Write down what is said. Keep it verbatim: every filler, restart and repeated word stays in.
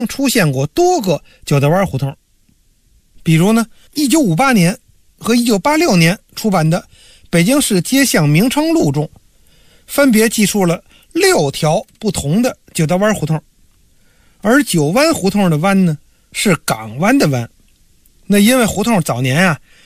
出现过多个九道湾胡同。比如呢，一九五八年和一九八六年出版的《北京市街巷名称录》中，分别记述了六条不同的九道湾胡同。而九湾胡同的湾呢，是港湾的湾。那因为胡同早年啊